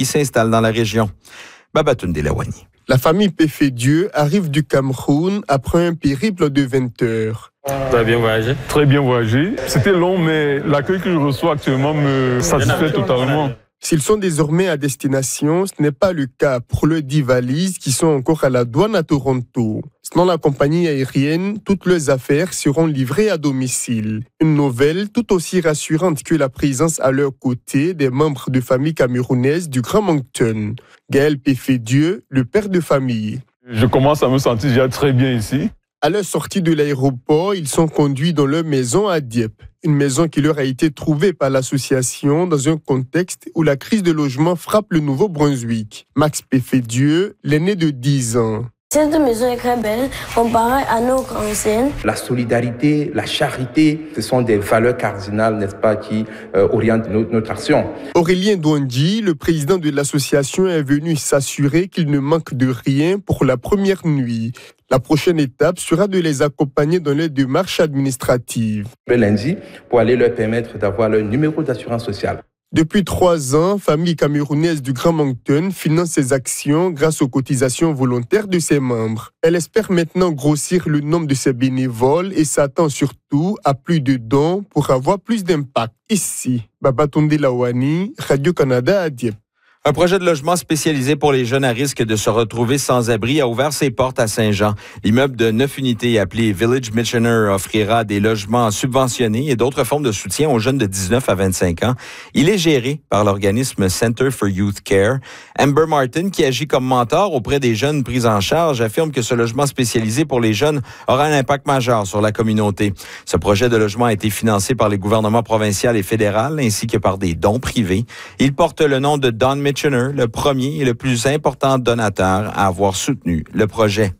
qui s'installent dans la région. Babatunde Lawani. La famille Péfé-Dieu arrive du Cameroun après un périple de 20 heures. Vous avez bien voyagé? Très bien voyagé. C'était long, mais l'accueil que je reçois actuellement me satisfait totalement. S'ils sont désormais à destination, ce n'est pas le cas pour leurs 10 valises qui sont encore à la douane à Toronto. Selon la compagnie aérienne, toutes leurs affaires seront livrées à domicile. Une nouvelle tout aussi rassurante que la présence à leur côté des membres de famille camerounaise du Grand Moncton. Gaël Péfé-Dieu, le père de famille. Je commence à me sentir déjà très bien ici. À leur sortie de l'aéroport, ils sont conduits dans leur maison à Dieppe. Une maison qui leur a été trouvée par l'association dans un contexte où la crise de logement frappe le Nouveau-Brunswick. Max Péfé-Dieu, l'aîné de 10 ans. Cette maison est très belle, comparée à nos anciennes. La solidarité, la charité, ce sont des valeurs cardinales, n'est-ce pas, qui orientent notre action. Aurélien Douandji, le président de l'association, est venu s'assurer qu'il ne manque de rien pour la première nuit. La prochaine étape sera de les accompagner dans les démarches administratives. Le lundi, pour aller leur permettre d'avoir leur numéro d'assurance sociale. Depuis 3 ans, Famille camerounaise du Grand Moncton finance ses actions grâce aux cotisations volontaires de ses membres. Elle espère maintenant grossir le nombre de ses bénévoles et s'attend surtout à plus de dons pour avoir plus d'impact. Ici, Babatunde Lawani, Radio-Canada à Dieppe. Un projet de logement spécialisé pour les jeunes à risque de se retrouver sans abri a ouvert ses portes à Saint-Jean. L'immeuble de 9 unités appelé Village Michener offrira des logements subventionnés et d'autres formes de soutien aux jeunes de 19 à 25 ans. Il est géré par l'organisme Center for Youth Care. Amber Martin, qui agit comme mentor auprès des jeunes pris en charge, affirme que ce logement spécialisé pour les jeunes aura un impact majeur sur la communauté. Ce projet de logement a été financé par les gouvernements provincial et fédéral ainsi que par des dons privés. Il porte le nom de Don Michener, le premier et le plus important donateur à avoir soutenu le projet.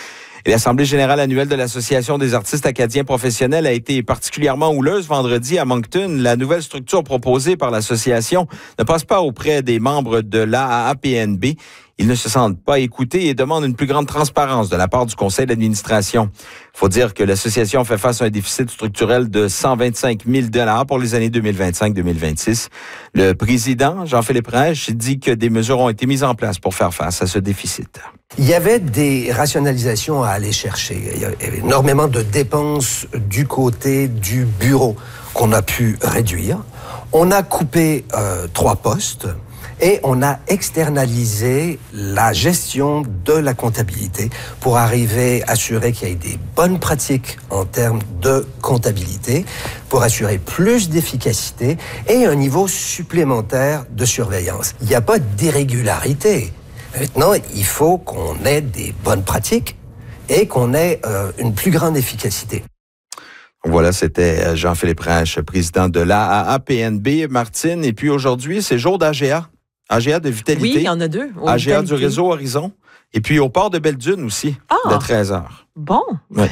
Et l'Assemblée générale annuelle de l'Association des artistes acadiens professionnels a été particulièrement houleuse vendredi à Moncton. La nouvelle structure proposée par l'association ne passe pas auprès des membres de l'AAPNB. Ils ne se sentent pas écoutés et demandent une plus grande transparence de la part du conseil d'administration. Il faut dire que l'association fait face à un déficit structurel de 125 000 $ pour les années 2025-2026. Le président, Jean-Philippe Rèche, dit que des mesures ont été mises en place pour faire face à ce déficit. Il y avait des rationalisations à aller chercher. Il y avait énormément de dépenses du côté du bureau qu'on a pu réduire. On a coupé 3 postes. Et on a externalisé la gestion de la comptabilité pour arriver à assurer qu'il y ait des bonnes pratiques en termes de comptabilité, pour assurer plus d'efficacité et un niveau supplémentaire de surveillance. Il n'y a pas d'irrégularité. Maintenant, il faut qu'on ait des bonnes pratiques et qu'on ait une plus grande efficacité. Voilà, c'était Jean-Philippe Rèche, président de l'AAPNB, Martine. Et puis aujourd'hui, c'est jour d'AGA. AGA de Vitalité. Oui, il y en a 2. AGA Vitalité. Du réseau Horizon. Et puis au port de Belle-Dune aussi, de 13h. Bon. Ouais.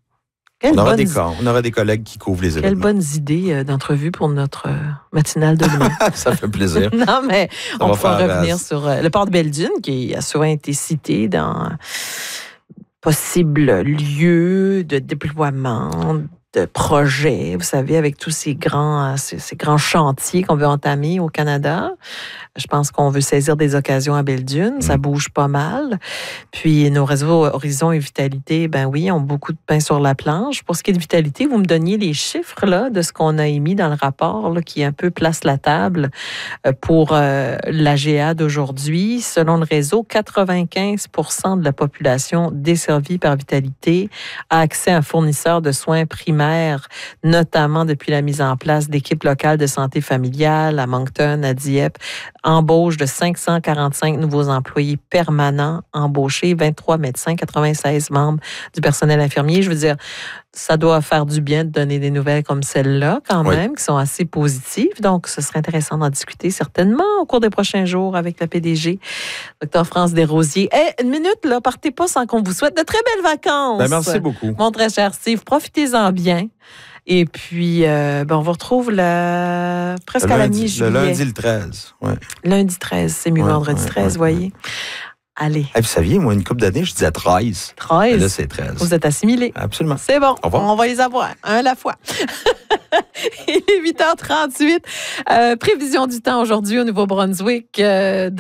On aura des collègues qui couvrent les événements. Quelle bonne idée d'entrevue pour notre matinale de demain. Ça fait plaisir. Non, mais on pourra revenir sur le port de Belle-Dune, qui a souvent été cité dans possibles lieux de déploiement, de projets, vous savez, avec tous ces grands chantiers qu'on veut entamer au Canada. Je pense qu'on veut saisir des occasions à Belle-Dune. Ça bouge pas mal. Puis nos réseaux Horizon et Vitalité, ben oui, ont beaucoup de pain sur la planche. Pour ce qui est de Vitalité, vous me donniez les chiffres là, de ce qu'on a émis dans le rapport là, qui un peu place la table pour l'AGA d'aujourd'hui. Selon le réseau, 95% de la population desservie par Vitalité a accès à un fournisseur de soins primaires, notamment depuis la mise en place d'équipes locales de santé familiale à Moncton, à Dieppe. Embauche de 545 nouveaux employés permanents embauchés, 23 médecins, 96 membres du personnel infirmier. Je veux dire, ça doit faire du bien de donner des nouvelles comme celle-là, quand même, qui sont assez positives. Donc, ce serait intéressant d'en discuter certainement au cours des prochains jours avec la PDG, Dr. France Desrosiers. Une minute, là, partez pas sans qu'on vous souhaite de très belles vacances. Ben, merci beaucoup. Mon très cher Steve, profitez-en bien. Et puis, on vous retrouve presque à la mi-juillet. Le lundi le 13. Ouais. Lundi 13, c'est mieux vendredi 13, voyez. Allez. Et puis, ça vient, moi, une couple d'années, je disais 13. 13. Et là, c'est 13. Vous êtes assimilés. Absolument. C'est bon. Au revoir. On va les avoir, un à la fois. Il est 8h38. Prévision du temps aujourd'hui au Nouveau-Brunswick.